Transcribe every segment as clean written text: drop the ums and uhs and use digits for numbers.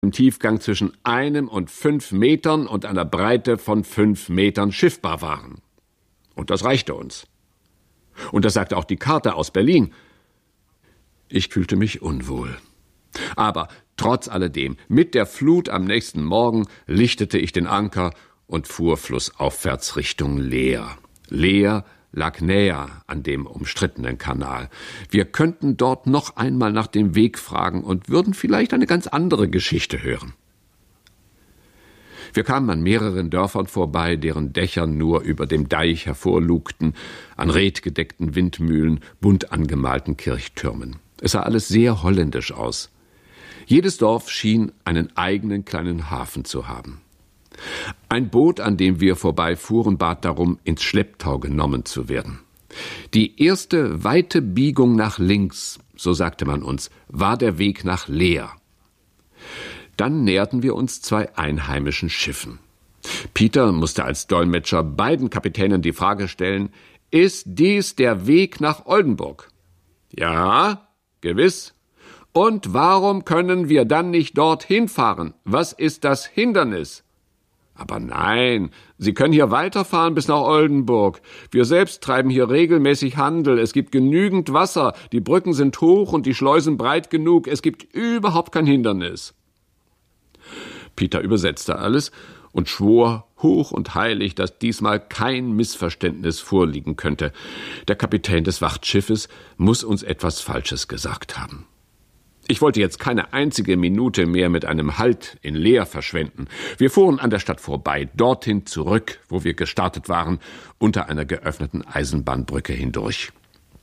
im Tiefgang zwischen 1 und 5 Metern und einer Breite von 5 Metern schiffbar waren. Und das reichte uns. Und das sagte auch die Karte aus Berlin. Ich fühlte mich unwohl. Aber trotz alledem, mit der Flut am nächsten Morgen lichtete ich den Anker und fuhr flussaufwärts Richtung Leer. Leer lag näher an dem umstrittenen Kanal. Wir könnten dort noch einmal nach dem Weg fragen und würden vielleicht eine ganz andere Geschichte hören. Wir kamen an mehreren Dörfern vorbei, deren Dächer nur über dem Deich hervorlugten, an redgedeckten Windmühlen, bunt angemalten Kirchtürmen. Es sah alles sehr holländisch aus. Jedes Dorf schien einen eigenen kleinen Hafen zu haben. Ein Boot, an dem wir vorbeifuhren, bat darum, ins Schlepptau genommen zu werden. Die erste weite Biegung nach links, so sagte man uns, war der Weg nach Leer. Dann näherten wir uns 2 einheimischen Schiffen. Peter musste als Dolmetscher beiden Kapitänen die Frage stellen: Ist dies der Weg nach Oldenburg? Ja, gewiss. Und warum können wir dann nicht dorthin fahren? Was ist das Hindernis? Aber nein, Sie können hier weiterfahren bis nach Oldenburg. Wir selbst treiben hier regelmäßig Handel. Es gibt genügend Wasser, die Brücken sind hoch und die Schleusen breit genug. Es gibt überhaupt kein Hindernis. Peter übersetzte alles und schwor hoch und heilig, dass diesmal kein Missverständnis vorliegen könnte. Der Kapitän des Wachtschiffes muss uns etwas Falsches gesagt haben. Ich wollte jetzt keine einzige Minute mehr mit einem Halt in Leer verschwenden. Wir fuhren an der Stadt vorbei, dorthin zurück, wo wir gestartet waren, unter einer geöffneten Eisenbahnbrücke hindurch.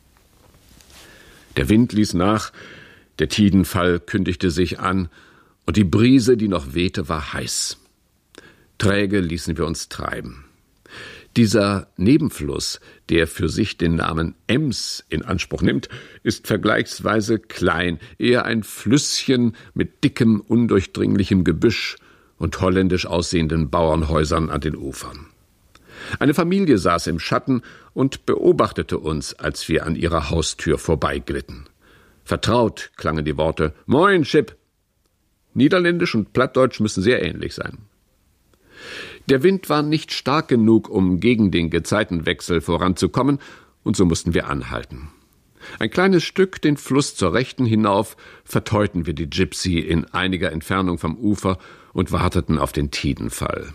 Der Wind ließ nach, der Tidenfall kündigte sich an, und die Brise, die noch wehte, war heiß. Träge ließen wir uns treiben. Dieser Nebenfluss, der für sich den Namen Ems in Anspruch nimmt, ist vergleichsweise klein, eher ein Flüsschen mit dickem, undurchdringlichem Gebüsch und holländisch aussehenden Bauernhäusern an den Ufern. Eine Familie saß im Schatten und beobachtete uns, als wir an ihrer Haustür vorbeiglitten. Vertraut klangen die Worte »Moin, Chip«. Niederländisch und Plattdeutsch müssen sehr ähnlich sein. Der Wind war nicht stark genug, um gegen den Gezeitenwechsel voranzukommen, und so mussten wir anhalten. Ein kleines Stück den Fluss zur Rechten hinauf verteuten wir die Gypsy in einiger Entfernung vom Ufer und warteten auf den Tidenfall.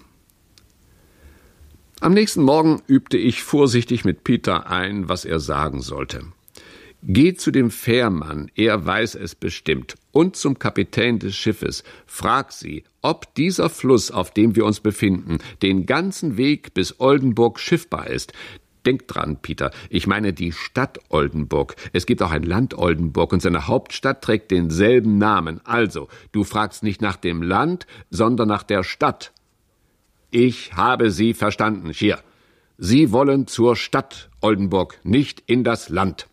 Am nächsten Morgen übte ich vorsichtig mit Peter ein, was er sagen sollte. Geh zu dem Fährmann, er weiß es bestimmt, und zum Kapitän des Schiffes. Frag sie, ob dieser Fluss, auf dem wir uns befinden, den ganzen Weg bis Oldenburg schiffbar ist. Denk dran, Peter, ich meine die Stadt Oldenburg. Es gibt auch ein Land Oldenburg und seine Hauptstadt trägt denselben Namen. Also, du fragst nicht nach dem Land, sondern nach der Stadt. Ich habe Sie verstanden, Schier. Sie wollen zur Stadt Oldenburg, nicht in das Land.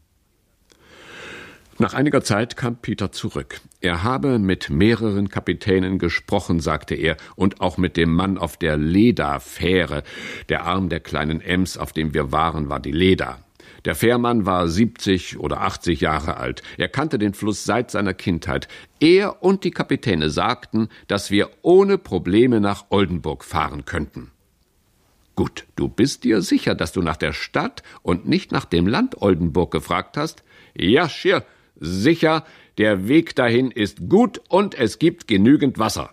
Nach einiger Zeit kam Peter zurück. Er habe mit mehreren Kapitänen gesprochen, sagte er, und auch mit dem Mann auf der Leda-Fähre. Der Arm der kleinen Ems, auf dem wir waren, war die Leda. Der Fährmann war 70 oder 80 Jahre alt. Er kannte den Fluss seit seiner Kindheit. Er und die Kapitäne sagten, dass wir ohne Probleme nach Oldenburg fahren könnten. Gut, du bist dir sicher, dass du nach der Stadt und nicht nach dem Land Oldenburg gefragt hast? Ja, schier. Sicher, der Weg dahin ist gut und es gibt genügend Wasser.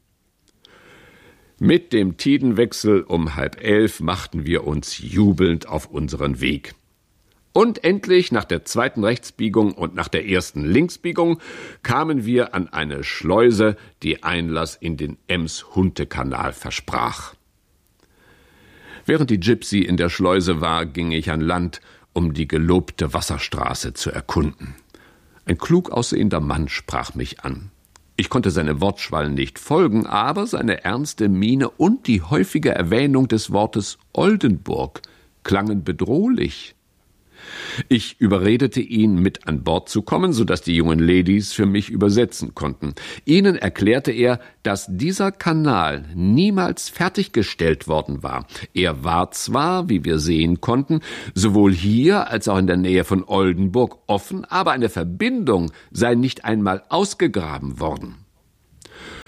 Mit dem Tidenwechsel um 10:30 machten wir uns jubelnd auf unseren Weg. Und endlich, nach der zweiten Rechtsbiegung und nach der ersten Linksbiegung, kamen wir an eine Schleuse, die Einlass in den Ems-Hunte-Kanal versprach. Während die Gypsy in der Schleuse war, ging ich an Land, um die gelobte Wasserstraße zu erkunden. Ein klug aussehender Mann sprach mich an. Ich konnte seine Wortschwall nicht folgen, aber seine ernste Miene und die häufige Erwähnung des Wortes Oldenburg klangen bedrohlich. Ich überredete ihn, mit an Bord zu kommen, sodass die jungen Ladies für mich übersetzen konnten. Ihnen erklärte er, dass dieser Kanal niemals fertiggestellt worden war. Er war zwar, wie wir sehen konnten, sowohl hier als auch in der Nähe von Oldenburg offen, aber eine Verbindung sei nicht einmal ausgegraben worden.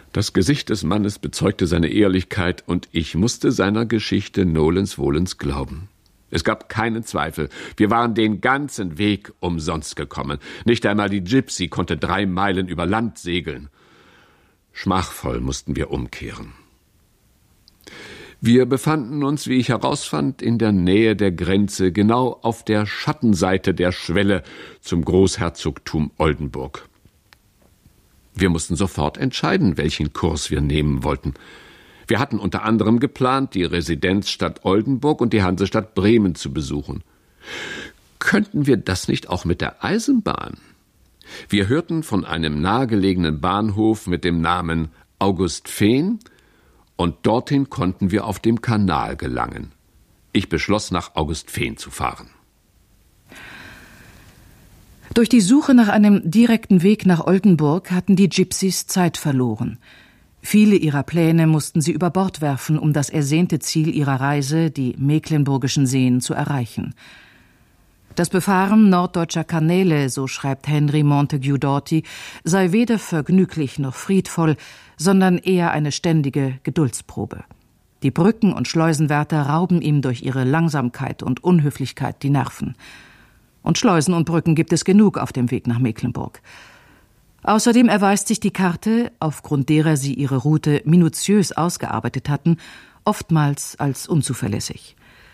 Das Gesicht des Mannes bezeugte seine Ehrlichkeit, und ich musste seiner Geschichte nolens volens glauben. Es gab keinen Zweifel, wir waren den ganzen Weg umsonst gekommen. Nicht einmal die Gypsy konnte 3 Meilen über Land segeln. Schmachvoll mussten wir umkehren. Wir befanden uns, wie ich herausfand, in der Nähe der Grenze, genau auf der Schattenseite der Schwelle zum Großherzogtum Oldenburg. Wir mussten sofort entscheiden, welchen Kurs wir nehmen wollten. Wir hatten unter anderem geplant, die Residenzstadt Oldenburg und die Hansestadt Bremen zu besuchen. Könnten wir das nicht auch mit der Eisenbahn? Wir hörten von einem nahegelegenen Bahnhof mit dem Namen Augustfehn, und dorthin konnten wir auf dem Kanal gelangen. Ich beschloss, nach Augustfehn zu fahren. Durch die Suche nach einem direkten Weg nach Oldenburg hatten die Gypsies Zeit verloren. Viele ihrer Pläne mussten sie über Bord werfen, um das ersehnte Ziel ihrer Reise, die Mecklenburgischen Seen, zu erreichen. Das Befahren norddeutscher Kanäle, so schreibt Henry Montagu Doughty, sei weder vergnüglich noch friedvoll, sondern eher eine ständige Geduldsprobe. Die Brücken- und Schleusenwärter rauben ihm durch ihre Langsamkeit und Unhöflichkeit die Nerven. Und Schleusen und Brücken gibt es genug auf dem Weg nach Mecklenburg. Außerdem erweist sich die Karte, aufgrund derer sie ihre Route minutiös ausgearbeitet hatten, oftmals als unzuverlässig.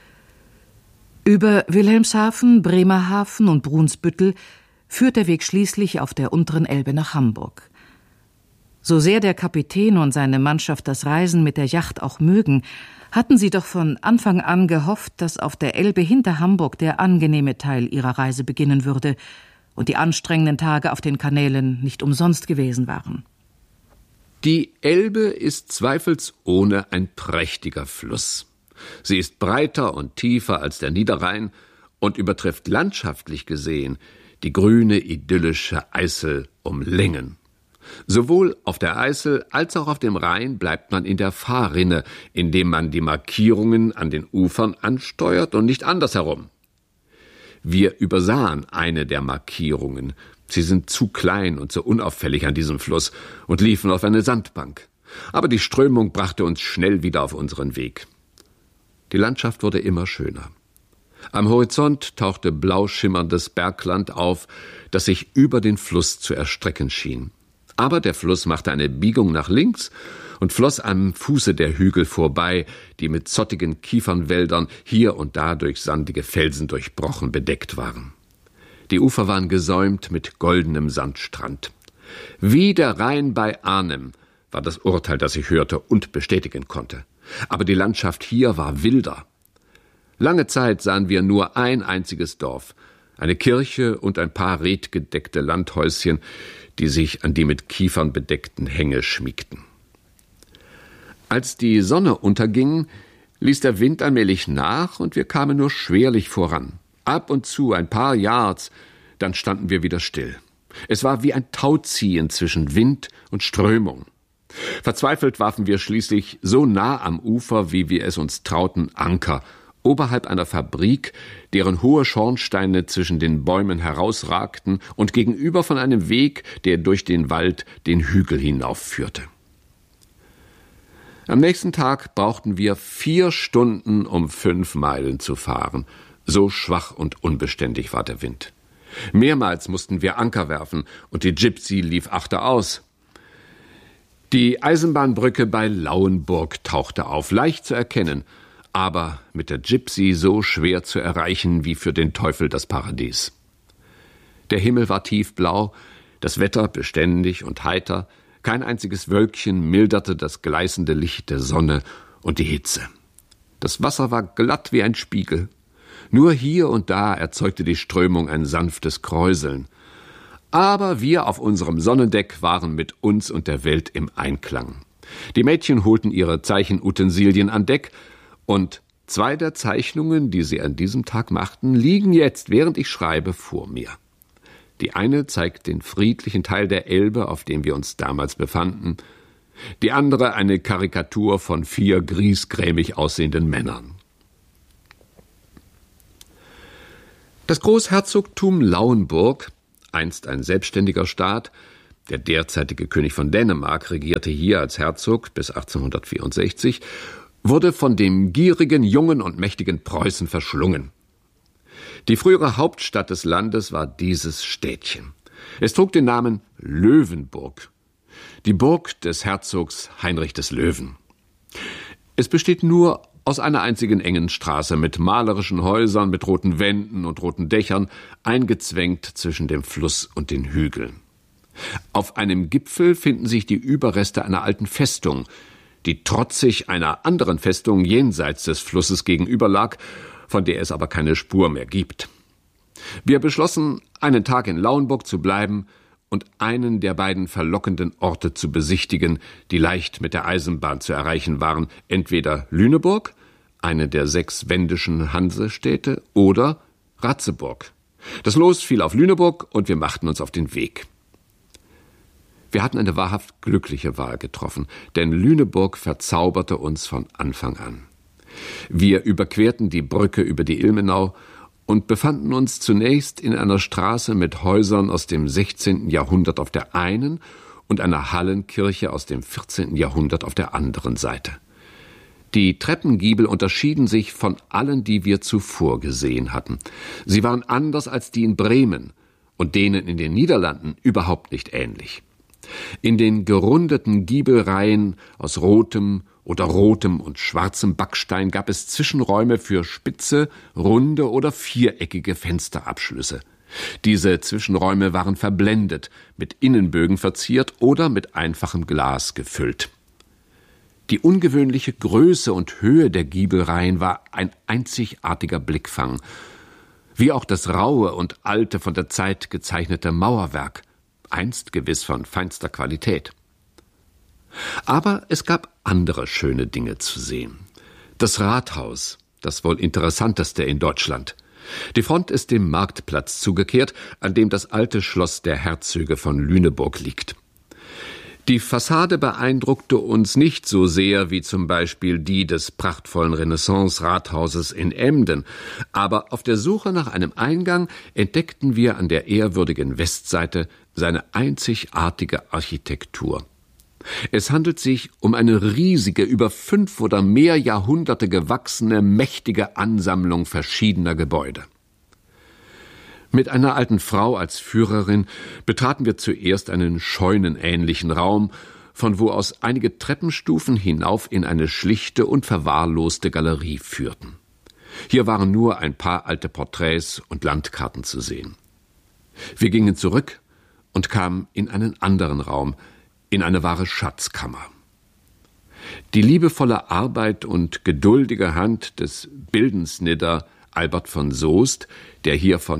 Über Wilhelmshaven, Bremerhaven und Brunsbüttel führt der Weg schließlich auf der unteren Elbe nach Hamburg. So sehr der Kapitän und seine Mannschaft das Reisen mit der Yacht auch mögen, hatten sie doch von Anfang an gehofft, dass auf der Elbe hinter Hamburg der angenehme Teil ihrer Reise beginnen würde und die anstrengenden Tage auf den Kanälen nicht umsonst gewesen waren. Die Elbe ist zweifelsohne ein prächtiger Fluss. Sie ist breiter und tiefer als der Niederrhein und übertrifft landschaftlich gesehen die grüne, idyllische Eisel um Längen. Sowohl auf der Eisel als auch auf dem Rhein bleibt man in der Fahrrinne, indem man die Markierungen an den Ufern ansteuert und nicht andersherum. Wir übersahen eine der Markierungen. Sie sind zu klein und so unauffällig an diesem Fluss und liefen auf eine Sandbank. Aber die Strömung brachte uns schnell wieder auf unseren Weg. Die Landschaft wurde immer schöner. Am Horizont tauchte blau schimmerndes Bergland auf, das sich über den Fluss zu erstrecken schien. Aber der Fluss machte eine Biegung nach links und floss am Fuße der Hügel vorbei, die mit zottigen Kiefernwäldern, hier und da durch sandige Felsen durchbrochen, bedeckt waren. Die Ufer waren gesäumt mit goldenem Sandstrand. Wie der Rhein bei Arnhem war das Urteil, das ich hörte und bestätigen konnte. Aber die Landschaft hier war wilder. Lange Zeit sahen wir nur ein einziges Dorf, eine Kirche und ein paar redgedeckte Landhäuschen, die sich an die mit Kiefern bedeckten Hänge schmiegten. Als die Sonne unterging, ließ der Wind allmählich nach und wir kamen nur schwerlich voran. Ab und zu ein paar Yards, dann standen wir wieder still. Es war wie ein Tauziehen zwischen Wind und Strömung. Verzweifelt warfen wir schließlich so nah am Ufer, wie wir es uns trauten, Anker, oberhalb einer Fabrik, deren hohe Schornsteine zwischen den Bäumen herausragten und gegenüber von einem Weg, der durch den Wald den Hügel hinaufführte. Am nächsten Tag brauchten wir 4 Stunden, um 5 Meilen zu fahren. So schwach und unbeständig war der Wind. Mehrmals mussten wir Anker werfen und die Gypsy lief achteraus. Die Eisenbahnbrücke bei Lauenburg tauchte auf, leicht zu erkennen, aber mit der Gypsy so schwer zu erreichen wie für den Teufel das Paradies. Der Himmel war tiefblau, das Wetter beständig und heiter, kein einziges Wölkchen milderte das gleißende Licht der Sonne und die Hitze. Das Wasser war glatt wie ein Spiegel. Nur hier und da erzeugte die Strömung ein sanftes Kräuseln. Aber wir auf unserem Sonnendeck waren mit uns und der Welt im Einklang. Die Mädchen holten ihre Zeichenutensilien an Deck, und 2 der Zeichnungen, die sie an diesem Tag machten, liegen jetzt, während ich schreibe, vor mir. Die eine zeigt den friedlichen Teil der Elbe, auf dem wir uns damals befanden, die andere eine Karikatur von 4 griesgrämig aussehenden Männern. Das Großherzogtum Lauenburg, einst ein selbstständiger Staat, der derzeitige König von Dänemark regierte hier als Herzog bis 1864, wurde von dem gierigen, jungen und mächtigen Preußen verschlungen. Die frühere Hauptstadt des Landes war dieses Städtchen. Es trug den Namen Löwenburg, die Burg des Herzogs Heinrich des Löwen. Es besteht nur aus einer einzigen engen Straße mit malerischen Häusern, mit roten Wänden und roten Dächern, eingezwängt zwischen dem Fluss und den Hügeln. Auf einem Gipfel finden sich die Überreste einer alten Festung, die trotzig einer anderen Festung jenseits des Flusses gegenüber lag, von der es aber keine Spur mehr gibt. Wir beschlossen, einen Tag in Lauenburg zu bleiben und einen der beiden verlockenden Orte zu besichtigen, die leicht mit der Eisenbahn zu erreichen waren, entweder Lüneburg, eine der 6 wendischen Hansestädte, oder Ratzeburg. Das Los fiel auf Lüneburg und wir machten uns auf den Weg. Wir hatten eine wahrhaft glückliche Wahl getroffen, denn Lüneburg verzauberte uns von Anfang an. Wir überquerten die Brücke über die Ilmenau und befanden uns zunächst in einer Straße mit Häusern aus dem 16. Jahrhundert auf der einen und einer Hallenkirche aus dem 14. Jahrhundert auf der anderen Seite. Die Treppengiebel unterschieden sich von allen, die wir zuvor gesehen hatten. Sie waren anders als die in Bremen und denen in den Niederlanden überhaupt nicht ähnlich. In den gerundeten Giebelreihen aus rotem und schwarzem Backstein gab es Zwischenräume für spitze, runde oder viereckige Fensterabschlüsse. Diese Zwischenräume waren verblendet, mit Innenbögen verziert oder mit einfachem Glas gefüllt. Die ungewöhnliche Größe und Höhe der Giebelreihen war ein einzigartiger Blickfang, wie auch das raue und alte, von der Zeit gezeichnete Mauerwerk, einst gewiss von feinster Qualität. Aber es gab andere schöne Dinge zu sehen. Das Rathaus, das wohl interessanteste in Deutschland. Die Front ist dem Marktplatz zugekehrt, an dem das alte Schloss der Herzöge von Lüneburg liegt. Die Fassade beeindruckte uns nicht so sehr wie zum Beispiel die des prachtvollen Renaissance-Rathauses in Emden, aber auf der Suche nach einem Eingang entdeckten wir an der ehrwürdigen Westseite seine einzigartige Architektur. Es handelt sich um eine riesige, über 5 oder mehr Jahrhunderte gewachsene, mächtige Ansammlung verschiedener Gebäude. Mit einer alten Frau als Führerin betraten wir zuerst einen scheunenähnlichen Raum, von wo aus einige Treppenstufen hinauf in eine schlichte und verwahrloste Galerie führten. Hier waren nur ein paar alte Porträts und Landkarten zu sehen. Wir gingen zurück und kamen in einen anderen Raum, in eine wahre Schatzkammer. Die liebevolle Arbeit und geduldige Hand des Bildensnidder Albert von Soest, der hier von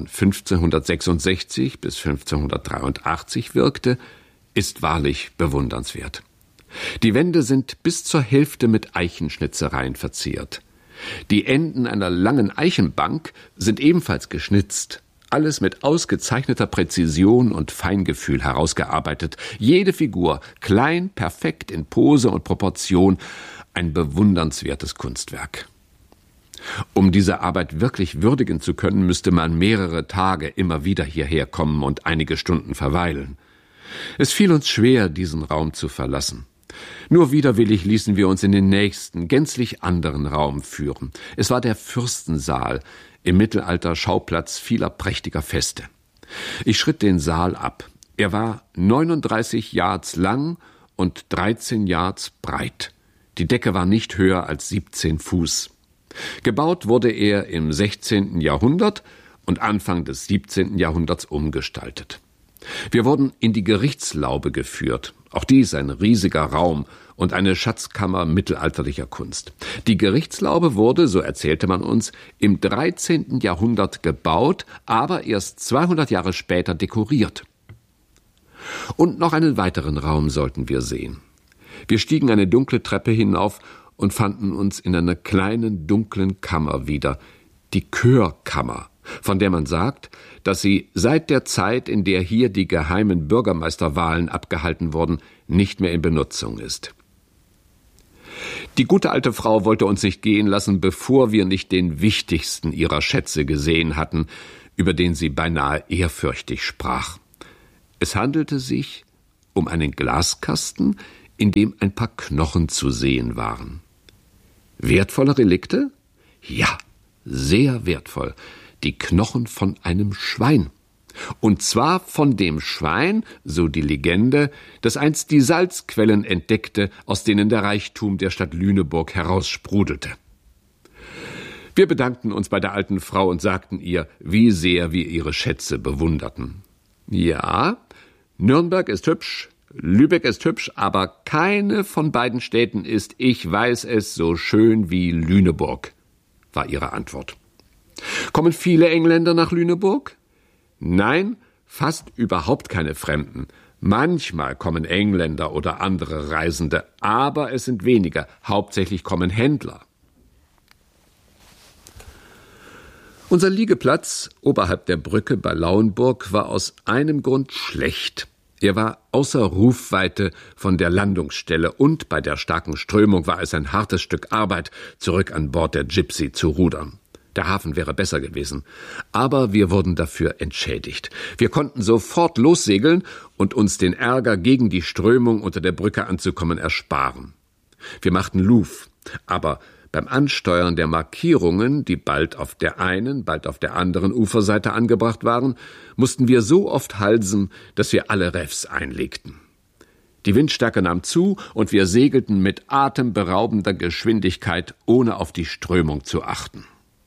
1566 bis 1583 wirkte, ist wahrlich bewundernswert. Die Wände sind bis zur Hälfte mit Eichenschnitzereien verziert. Die Enden einer langen Eichenbank sind ebenfalls geschnitzt. Alles mit ausgezeichneter Präzision und Feingefühl herausgearbeitet. Jede Figur klein, perfekt in Pose und Proportion. Ein bewundernswertes Kunstwerk. Um diese Arbeit wirklich würdigen zu können, müsste man mehrere Tage immer wieder hierher kommen und einige Stunden verweilen. Es fiel uns schwer, diesen Raum zu verlassen. Nur widerwillig ließen wir uns in den nächsten, gänzlich anderen Raum führen. Es war der Fürstensaal, im Mittelalter Schauplatz vieler prächtiger Feste. Ich schritt den Saal ab. Er war 39 Yards lang und 13 Yards breit. Die Decke war nicht höher als 17 Fuß. Gebaut wurde er im 16. Jahrhundert und Anfang des 17. Jahrhunderts umgestaltet. Wir wurden in die Gerichtslaube geführt. Auch dies ein riesiger Raum und eine Schatzkammer mittelalterlicher Kunst. Die Gerichtslaube wurde, so erzählte man uns, im 13. Jahrhundert gebaut, aber erst 200 Jahre später dekoriert. Und noch einen weiteren Raum sollten wir sehen. Wir stiegen eine dunkle Treppe hinauf und fanden uns in einer kleinen, dunklen Kammer wieder, die Chörkammer, von der man sagt, dass sie seit der Zeit, in der hier die geheimen Bürgermeisterwahlen abgehalten wurden, nicht mehr in Benutzung ist. Die gute alte Frau wollte uns nicht gehen lassen, bevor wir nicht den wichtigsten ihrer Schätze gesehen hatten, über den sie beinahe ehrfürchtig sprach. Es handelte sich um einen Glaskasten, in dem ein paar Knochen zu sehen waren. Wertvolle Relikte? Ja, sehr wertvoll. Die Knochen von einem Schwein. Und zwar von dem Schwein, so die Legende, das einst die Salzquellen entdeckte, aus denen der Reichtum der Stadt Lüneburg heraussprudelte. Wir bedankten uns bei der alten Frau und sagten ihr, wie sehr wir ihre Schätze bewunderten. Ja, Nürnberg ist hübsch, Lübeck ist hübsch, aber keine von beiden Städten ist, ich weiß es, so schön wie Lüneburg, war ihre Antwort. Kommen viele Engländer nach Lüneburg? Nein, fast überhaupt keine Fremden. Manchmal kommen Engländer oder andere Reisende, aber es sind weniger. Hauptsächlich kommen Händler. Unser Liegeplatz oberhalb der Brücke bei Lauenburg war aus einem Grund schlecht. Er war außer Rufweite von der Landungsstelle und bei der starken Strömung war es ein hartes Stück Arbeit, zurück an Bord der Gipsy zu rudern. Der Hafen wäre besser gewesen, aber wir wurden dafür entschädigt. Wir konnten sofort lossegeln und uns den Ärger, gegen die Strömung unter der Brücke anzukommen, ersparen. Wir machten Luf, aber beim Ansteuern der Markierungen, die bald auf der einen, bald auf der anderen Uferseite angebracht waren, mussten wir so oft halsen, dass wir alle Refs einlegten. Die Windstärke nahm zu und wir segelten mit atemberaubender Geschwindigkeit, ohne auf die Strömung zu achten.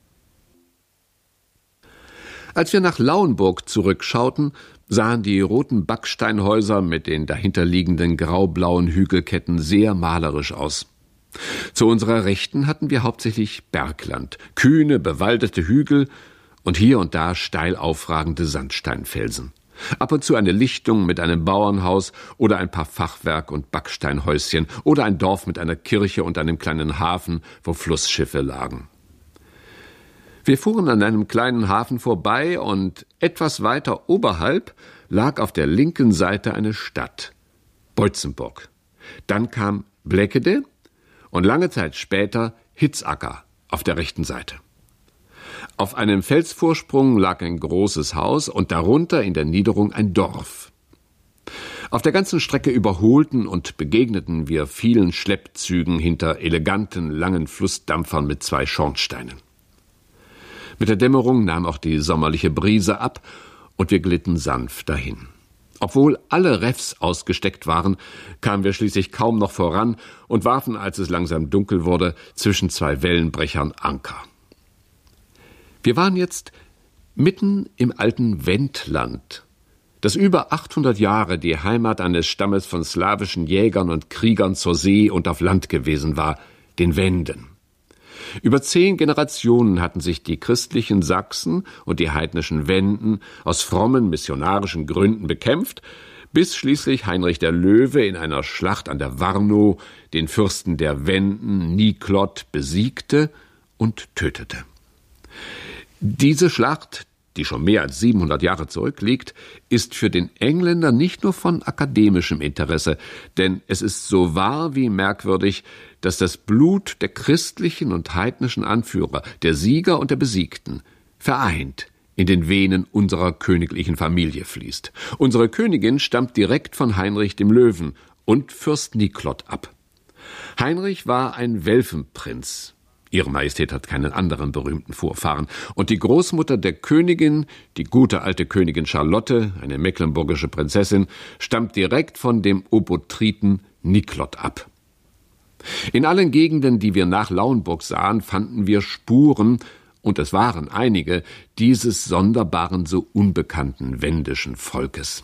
Als wir nach Lauenburg zurückschauten, sahen die roten Backsteinhäuser mit den dahinterliegenden graublauen Hügelketten sehr malerisch aus. Zu unserer Rechten hatten wir hauptsächlich Bergland, kühne, bewaldete Hügel und hier und da steil aufragende Sandsteinfelsen. Ab und zu eine Lichtung mit einem Bauernhaus oder ein paar Fachwerk- und Backsteinhäuschen oder ein Dorf mit einer Kirche und einem kleinen Hafen, wo Flussschiffe lagen. Wir fuhren an einem kleinen Hafen vorbei und etwas weiter oberhalb lag auf der linken Seite eine Stadt, Boitzenburg. Dann kam Bleckede und lange Zeit später Hitzacker auf der rechten Seite. Auf einem Felsvorsprung lag ein großes Haus und darunter in der Niederung ein Dorf. Auf der ganzen Strecke überholten und begegneten wir vielen Schleppzügen hinter eleganten, langen Flussdampfern mit 2 Schornsteinen. Mit der Dämmerung nahm auch die sommerliche Brise ab und wir glitten sanft dahin. Obwohl alle Refs ausgesteckt waren, kamen wir schließlich kaum noch voran und warfen, als es langsam dunkel wurde, zwischen 2 Wellenbrechern Anker. Wir waren jetzt mitten im alten Wendland, das über 800 Jahre die Heimat eines Stammes von slawischen Jägern und Kriegern zur See und auf Land gewesen war, den Wenden. Über 10 Generationen hatten sich die christlichen Sachsen und die heidnischen Wenden aus frommen missionarischen Gründen bekämpft, bis schließlich Heinrich der Löwe in einer Schlacht an der Warnow den Fürsten der Wenden Niklot besiegte und tötete. Diese Schlacht, die schon mehr als 700 Jahre zurückliegt, ist für den Engländer nicht nur von akademischem Interesse, denn es ist so wahr wie merkwürdig, dass das Blut der christlichen und heidnischen Anführer, der Sieger und der Besiegten, vereint in den Venen unserer königlichen Familie fließt. Unsere Königin stammt direkt von Heinrich dem Löwen und Fürst Niklot ab. Heinrich war ein Welfenprinz. Ihre Majestät hat keinen anderen berühmten Vorfahren. Und die Großmutter der Königin, die gute alte Königin Charlotte, eine mecklenburgische Prinzessin, stammt direkt von dem Obotriten Niklot ab. In allen Gegenden, die wir nach Lauenburg sahen, fanden wir Spuren, und es waren einige, dieses sonderbaren, so unbekannten wendischen Volkes.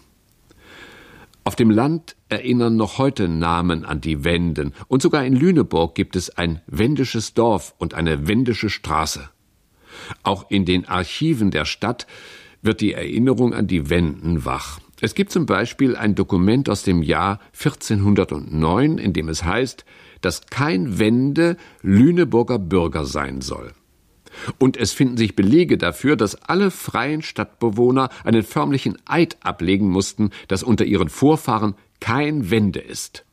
Auf dem Land erinnern noch heute Namen an die Wenden, und sogar in Lüneburg gibt es ein wendisches Dorf und eine wendische Straße. Auch in den Archiven der Stadt wird die Erinnerung an die Wenden wach. Es gibt zum Beispiel ein Dokument aus dem Jahr 1409, in dem es heißt, dass kein Wende Lüneburger Bürger sein soll. Und es finden sich Belege dafür, dass alle freien Stadtbewohner einen förmlichen Eid ablegen mussten, dass unter ihren Vorfahren kein Wende ist.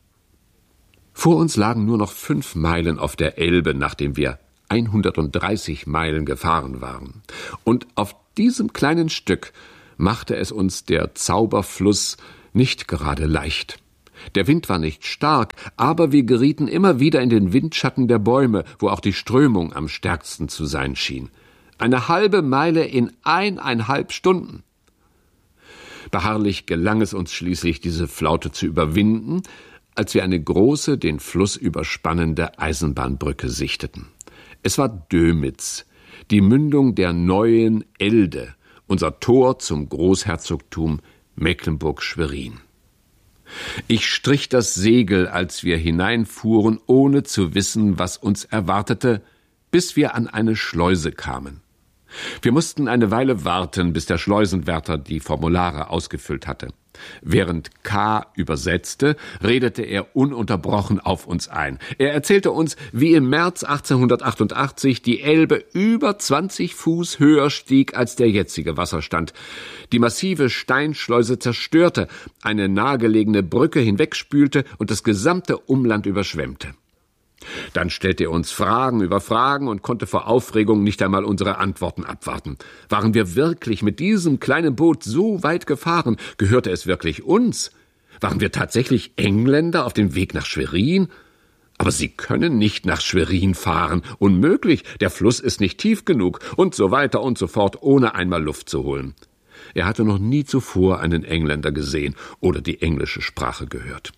Vor uns lagen nur noch 5 Meilen auf der Elbe, nachdem wir 130 Meilen gefahren waren. Und auf diesem kleinen Stück machte es uns der Zauberfluss nicht gerade leicht. Der Wind war nicht stark, aber wir gerieten immer wieder in den Windschatten der Bäume, wo auch die Strömung am stärksten zu sein schien. 1/2 Meile in 1,5 Stunden. Beharrlich gelang es uns schließlich, diese Flaute zu überwinden, als wir eine große, den Fluss überspannende Eisenbahnbrücke sichteten. Es war Dömitz, die Mündung der neuen Elde, unser Tor zum Großherzogtum Mecklenburg-Schwerin. Ich strich das Segel, als wir hineinfuhren, ohne zu wissen, was uns erwartete, bis wir an eine Schleuse kamen. Wir mussten eine Weile warten, bis der Schleusenwärter die Formulare ausgefüllt hatte. Während K. übersetzte, redete er ununterbrochen auf uns ein. Er erzählte uns, wie im März 1888 die Elbe über 20 Fuß höher stieg als der jetzige Wasserstand, die massive Steinschleuse zerstörte, eine nahegelegene Brücke hinwegspülte und das gesamte Umland überschwemmte. Dann stellte er uns Fragen über Fragen und konnte vor Aufregung nicht einmal unsere Antworten abwarten. Waren wir wirklich mit diesem kleinen Boot so weit gefahren? Gehörte es wirklich uns? Waren wir tatsächlich Engländer auf dem Weg nach Schwerin? Aber Sie können nicht nach Schwerin fahren. Unmöglich, der Fluss ist nicht tief genug und so weiter und so fort, ohne einmal Luft zu holen. Er hatte noch nie zuvor einen Engländer gesehen oder die englische Sprache gehört.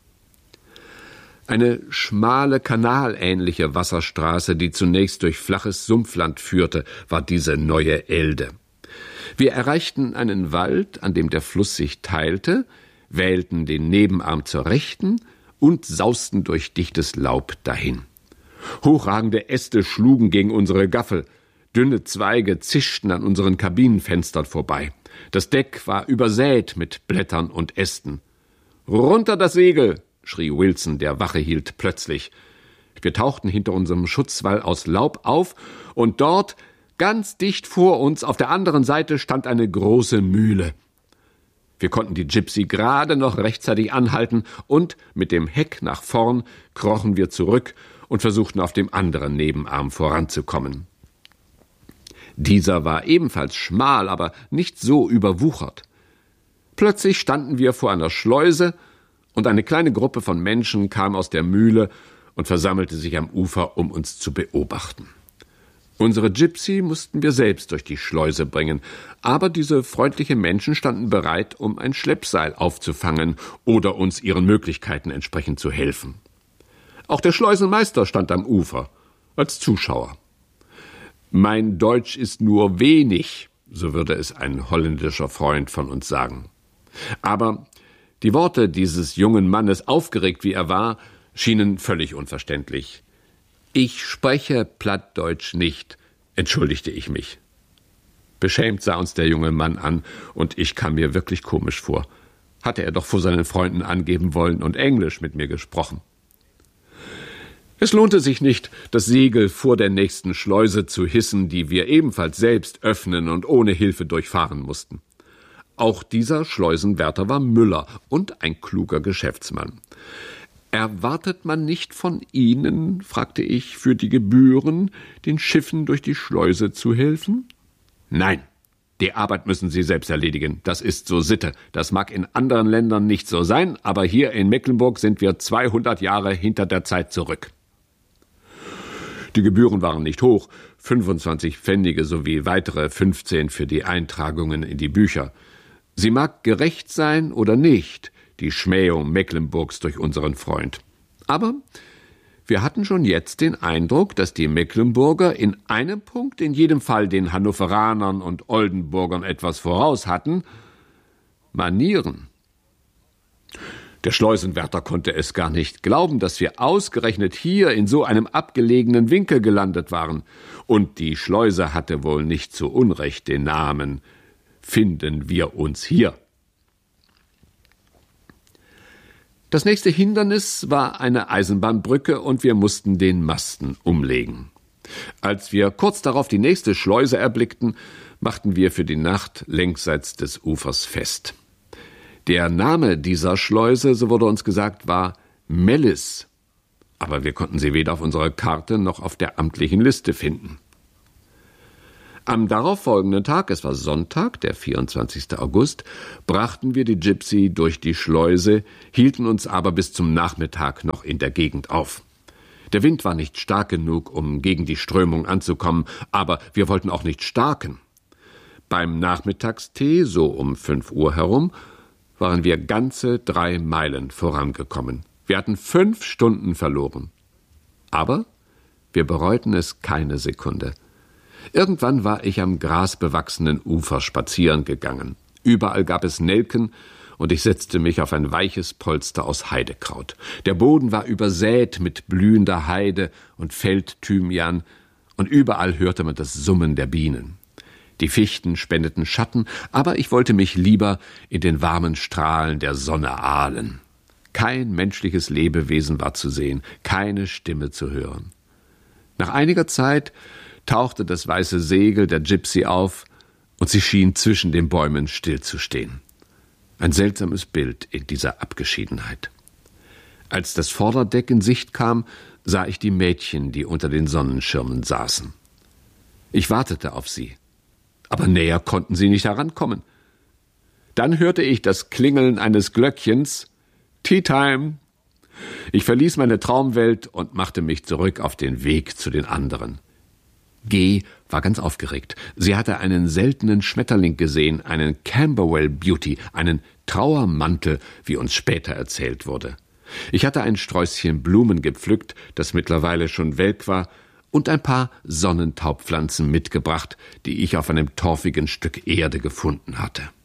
Eine schmale, kanalähnliche Wasserstraße, die zunächst durch flaches Sumpfland führte, war diese neue Elde. Wir erreichten einen Wald, an dem der Fluss sich teilte, wählten den Nebenarm zur Rechten und sausten durch dichtes Laub dahin. Hochragende Äste schlugen gegen unsere Gaffel, dünne Zweige zischten an unseren Kabinenfenstern vorbei. Das Deck war übersät mit Blättern und Ästen. »Runter das Segel!« schrie Wilson, der Wache hielt, plötzlich. Wir tauchten hinter unserem Schutzwall aus Laub auf, und dort, ganz dicht vor uns, auf der anderen Seite, stand eine große Mühle. Wir konnten die Gypsy gerade noch rechtzeitig anhalten, und mit dem Heck nach vorn krochen wir zurück und versuchten auf dem anderen Nebenarm voranzukommen. Dieser war ebenfalls schmal, aber nicht so überwuchert. Plötzlich standen wir vor einer Schleuse, und eine kleine Gruppe von Menschen kam aus der Mühle und versammelte sich am Ufer, um uns zu beobachten. Unsere Gypsy mussten wir selbst durch die Schleuse bringen, aber diese freundlichen Menschen standen bereit, um ein Schleppseil aufzufangen oder uns ihren Möglichkeiten entsprechend zu helfen. Auch der Schleusenmeister stand am Ufer, als Zuschauer. »Mein Deutsch ist nur wenig«, so würde es ein holländischer Freund von uns sagen. Aber die Worte dieses jungen Mannes, aufgeregt wie er war, schienen völlig unverständlich. »Ich spreche Plattdeutsch nicht«, entschuldigte ich mich. Beschämt sah uns der junge Mann an, und ich kam mir wirklich komisch vor. Hatte er doch vor seinen Freunden angeben wollen und Englisch mit mir gesprochen. Es lohnte sich nicht, das Segel vor der nächsten Schleuse zu hissen, die wir ebenfalls selbst öffnen und ohne Hilfe durchfahren mussten. Auch dieser Schleusenwärter war Müller und ein kluger Geschäftsmann. »Erwartet man nicht von Ihnen«, fragte ich, »für die Gebühren, den Schiffen durch die Schleuse zu helfen?« »Nein, die Arbeit müssen Sie selbst erledigen. Das ist so Sitte. Das mag in anderen Ländern nicht so sein, aber hier in Mecklenburg sind wir 200 Jahre hinter der Zeit zurück.« Die Gebühren waren nicht hoch, 25 Pfennige sowie weitere 15 für die Eintragungen in die Bücher. Sie mag gerecht sein oder nicht, die Schmähung Mecklenburgs durch unseren Freund. Aber wir hatten schon jetzt den Eindruck, dass die Mecklenburger in einem Punkt in jedem Fall den Hannoveranern und Oldenburgern etwas voraus hatten: Manieren. Der Schleusenwärter konnte es gar nicht glauben, dass wir ausgerechnet hier in so einem abgelegenen Winkel gelandet waren. Und die Schleuse hatte wohl nicht zu Unrecht den Namen »Finden wir uns hier«. Das nächste Hindernis war eine Eisenbahnbrücke, und wir mussten den Masten umlegen. Als wir kurz darauf die nächste Schleuse erblickten, machten wir für die Nacht längsseits des Ufers fest. Der Name dieser Schleuse, so wurde uns gesagt, war Mellis, aber wir konnten sie weder auf unserer Karte noch auf der amtlichen Liste finden. Am darauffolgenden Tag, es war Sonntag, der 24. August, brachten wir die Gypsy durch die Schleuse, hielten uns aber bis zum Nachmittag noch in der Gegend auf. Der Wind war nicht stark genug, um gegen die Strömung anzukommen, aber wir wollten auch nicht starken. Beim Nachmittagstee, so um 5 Uhr herum, waren wir ganze 3 Meilen vorangekommen. Wir hatten 5 Stunden verloren. Aber wir bereuten es keine Sekunde. Irgendwann war ich am grasbewachsenen Ufer spazieren gegangen. Überall gab es Nelken, und ich setzte mich auf ein weiches Polster aus Heidekraut. Der Boden war übersät mit blühender Heide und Feldthymian, und überall hörte man das Summen der Bienen. Die Fichten spendeten Schatten, aber ich wollte mich lieber in den warmen Strahlen der Sonne ahlen. Kein menschliches Lebewesen war zu sehen, keine Stimme zu hören. Nach einiger Zeit tauchte das weiße Segel der Gypsy auf, und sie schien zwischen den Bäumen stillzustehen. Ein seltsames Bild in dieser Abgeschiedenheit. Als das Vorderdeck in Sicht kam, sah ich die Mädchen, die unter den Sonnenschirmen saßen. Ich wartete auf sie, aber näher konnten sie nicht herankommen. Dann hörte ich das Klingeln eines Glöckchens. Tea Time! Ich verließ meine Traumwelt und machte mich zurück auf den Weg zu den anderen. G. war ganz aufgeregt. Sie hatte einen seltenen Schmetterling gesehen, einen Camberwell Beauty, einen Trauermantel, wie uns später erzählt wurde. Ich hatte ein Sträußchen Blumen gepflückt, das mittlerweile schon welk war, und ein paar Sonnentaubpflanzen mitgebracht, die ich auf einem torfigen Stück Erde gefunden hatte.